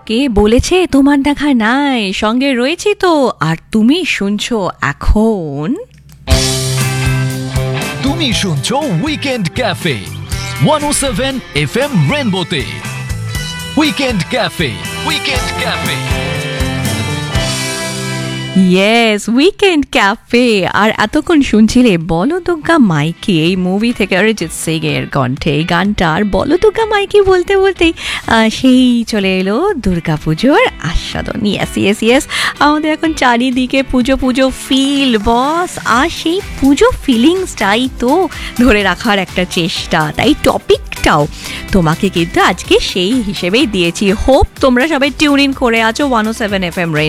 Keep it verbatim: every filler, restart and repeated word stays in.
কে বলেছে তোমার দেখা নাই, সঙ্গে রয়েছি তো, আর তুমি শুনছো এখন। তুমি শুনছো উইকেন্ড ক্যাফে ওয়ান ও seven F M রেনবোতে। Weekend cafe weekend cafe yes, weekend cafe. আর এতক্ষণ শুনছিলে বলদুগ্গা মাইকি, এই মুভি থেকে অরিজিৎ সিং এর কণ্ঠে এই গানটা। আর বলদুগ্গা মাইকি বলতে বলতেই সেই চলে এলো দুর্গাপুজোর আস্বাদন। ইয়েস ইয়েস ইয়েস আমাদের এখন চারিদিকে পুজো পুজো ফিল বস, আর সেই পুজো ফিলিংসটাই তো ধরে রাখার একটা চেষ্টা। তাই টপিকটাও তোমাকে কিন্তু আজকে সেই হিসেবেই দিয়েছি। হোপ তোমরা সবাই টিউন ইন করে আছো ওয়ান ও সেভেন এফ এম